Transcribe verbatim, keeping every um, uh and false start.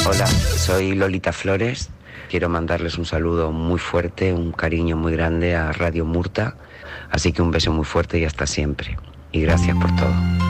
Hola, soy Lolita Flores. Quiero mandarles un saludo muy fuerte, un cariño muy grande a Radio Murta. Así que un beso muy fuerte y hasta siempre. Y gracias por todo.